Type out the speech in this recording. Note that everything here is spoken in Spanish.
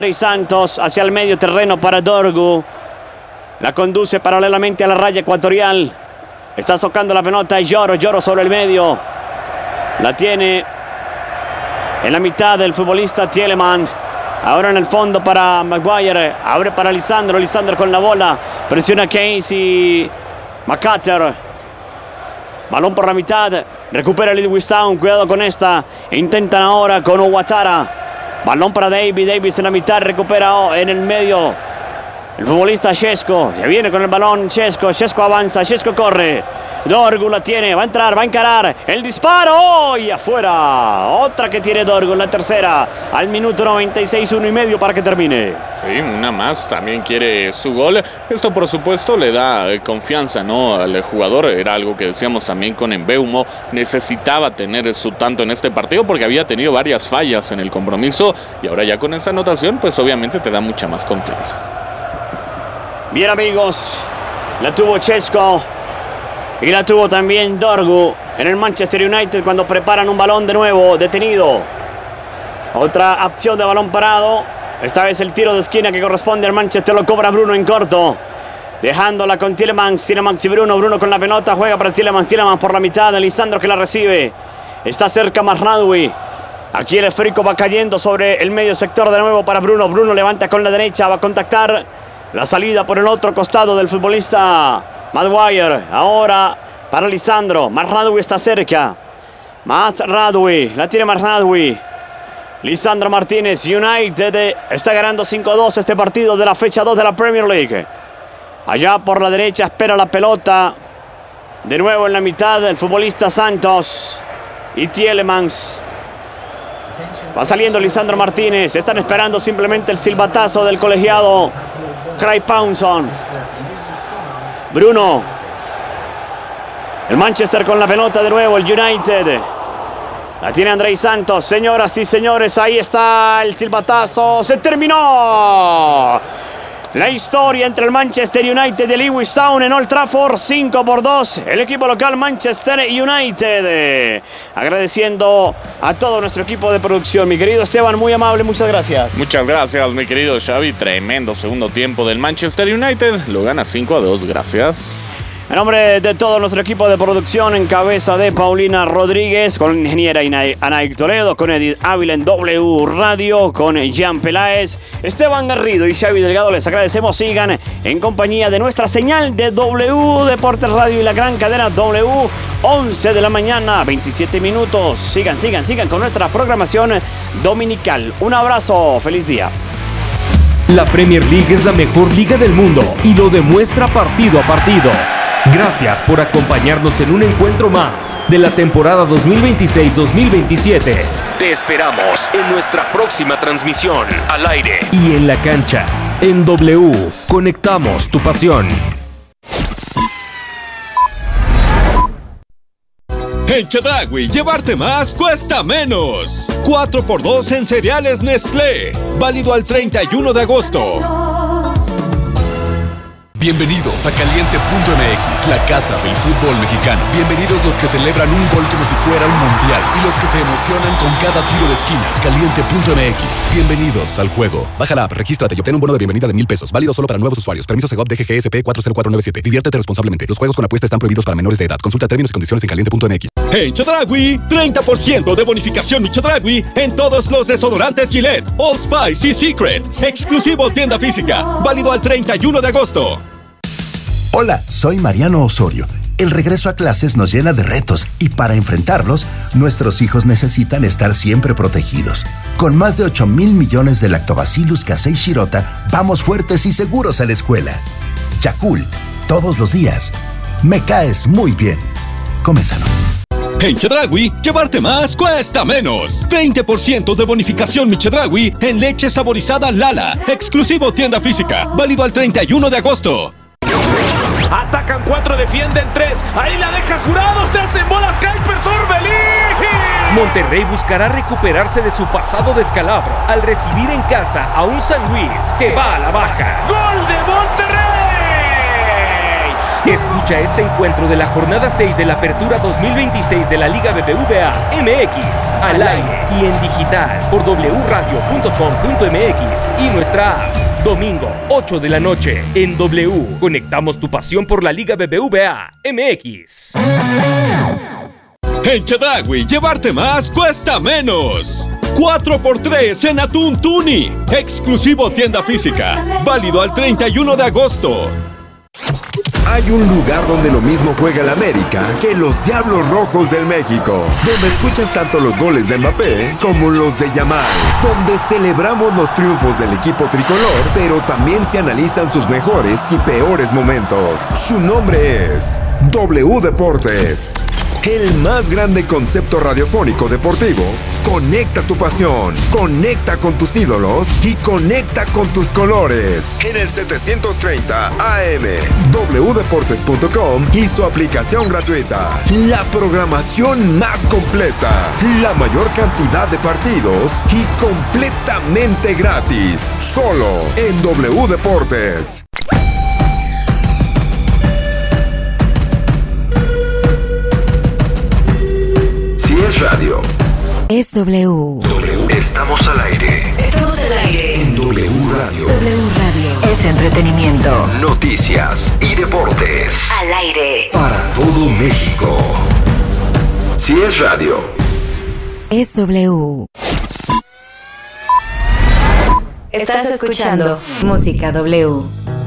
Andrei Santos hacia el medio terreno para Dorgu. La conduce paralelamente a la raya ecuatorial. Está socando la pelota Lloro sobre el medio. La tiene en la mitad del futbolista Tielemans. Ahora en el fondo para Maguire. Abre para Lisandro. Lisandro con la bola. Presiona Casey McCarter. Balón por la mitad. Recupera Lewis Town. Cuidado con esta. Intentan ahora con Ouattara. Balón para Davis en la mitad. Recupera en el medio el futbolista Šeško. Se viene con el balón Šeško avanza. Šeško corre. Dorgu la tiene, va a entrar, va a encarar, el disparo, y afuera, otra que tiene Dorgu, la tercera, al minuto 96, 1:30 para que termine. Sí, una más, también quiere su gol. Esto por supuesto le da confianza, ¿no?, al jugador. Era algo que decíamos también con Mbeumo, necesitaba tener su tanto en este partido porque había tenido varias fallas en el compromiso, y ahora ya con esa anotación pues obviamente te da mucha más confianza. Bien, amigos, la tuvo Šeško. Y la tuvo también Dorgu en el Manchester United cuando preparan un balón de nuevo detenido. Otra opción de balón parado. Esta vez el tiro de esquina que corresponde al Manchester lo cobra Bruno en corto. Dejándola con Tielemans. Tielemans y Bruno. Bruno con la pelota. Juega para Tielemans. Tielemans por la mitad. Lisandro que la recibe. Está cerca Mazraoui. Aquí el esférico va cayendo sobre el medio sector de nuevo para Bruno. Bruno levanta con la derecha. Va a contactar la salida por el otro costado del futbolista Maguire. Ahora para Lisandro. Mazraoui está cerca. Mazraoui. La tiene Mazraoui. Lisandro Martínez. United está ganando 5-2 este partido de la fecha 2 de la Premier League. Allá por la derecha espera la pelota. De nuevo en la mitad el futbolista Santos y Tielemans. Va saliendo Lisandro Martínez. Están esperando simplemente el silbatazo del colegiado Craig Poundson. Bruno. El Manchester con la pelota de nuevo. El United. La tiene Andrei Santos. Señoras y señores, ahí está el silbatazo. Se terminó la historia entre el Manchester United y el Lewis Town en Old Trafford. 5-2. El equipo local Manchester United. Agradeciendo a todo nuestro equipo de producción. Mi querido Esteban, muy amable, muchas gracias. Muchas gracias, mi querido Xavi. Tremendo segundo tiempo del Manchester United. Lo gana 5-2. Gracias. En nombre de todo nuestro equipo de producción, en cabeza de Paulina Rodríguez, con la ingeniera Anaí Toledo, con Edith Ávila en W Radio, con Jean Peláez, Esteban Garrido y Xavi Delgado, les agradecemos. Sigan en compañía de nuestra señal de W Deportes Radio y la gran cadena W. 11 de la mañana, 27 minutos. Sigan con nuestra programación dominical. Un abrazo, feliz día. La Premier League es la mejor liga del mundo y lo demuestra partido a partido. Gracias por acompañarnos en un encuentro más de la temporada 2026-2027. Te esperamos en nuestra próxima transmisión al aire y en la cancha. En W, conectamos tu pasión. En Chedraui, llevarte más cuesta menos. 4x2 en cereales Nestlé. Válido al 31 de agosto. Bienvenidos a Caliente.mx, la casa del fútbol mexicano. Bienvenidos los que celebran un gol como si fuera un mundial y los que se emocionan con cada tiro de esquina. Caliente.mx, bienvenidos al juego. Baja la app, regístrate y obtén un bono de bienvenida de 1,000 pesos. Válido solo para nuevos usuarios. Permiso Segov DGGSP 40497. Diviértete responsablemente. Los juegos con apuesta están prohibidos para menores de edad. Consulta términos y condiciones en Caliente.mx. En Chedraui, 30% de bonificación Mi Chedraui en todos los desodorantes Gillette, Old Spice y Secret. Exclusivo tienda física. Válido al 31 de agosto. Hola, soy Mariano Osorio. El regreso a clases nos llena de retos y para enfrentarlos, nuestros hijos necesitan estar siempre protegidos. Con más de 8,000 millones de Lactobacillus casei shirota, vamos fuertes y seguros a la escuela. Yakult, todos los días. Me caes muy bien. Come sano. En Chedraui, llevarte más cuesta menos. 20% de bonificación Mi Chedraui en leche saborizada Lala. Exclusivo tienda física. Válido al 31 de agosto. Atacan 4, defienden 3. Ahí la deja Jurado. Se hacen bolas. Kuiper Orbelín. Monterrey buscará recuperarse de su pasado descalabro al recibir en casa a un San Luis que va a la baja. ¡Gol de Monterrey! Escucha este encuentro de la jornada 6 de la Apertura 2026 de la Liga BBVA MX al aire y en digital por wradio.com.mx y nuestra app. Domingo, 8 de la noche, en W. Conectamos tu pasión por la Liga BBVA MX. En Chedraui, llevarte más cuesta menos. 4x3 en atún tuni. Exclusivo tienda física. Válido al 31 de agosto. Hay un lugar donde lo mismo juega el América que los Diablos Rojos del México, donde escuchas tanto los goles de Mbappé como los de Yamal, donde celebramos los triunfos del equipo tricolor, pero también se analizan sus mejores y peores momentos. Su nombre es W Deportes. El más grande concepto radiofónico deportivo. Conecta tu pasión, conecta con tus ídolos y conecta con tus colores. En el 730 AM, wdeportes.com y su aplicación gratuita. La programación más completa, la mayor cantidad de partidos y completamente gratis. Solo en W Deportes. Es radio. Es W. Estamos al aire. Estamos al aire. En W Radio. W Radio. Es entretenimiento. Noticias y deportes. Al aire. Para todo México. Si es radio. Es W. Estás escuchando Música W.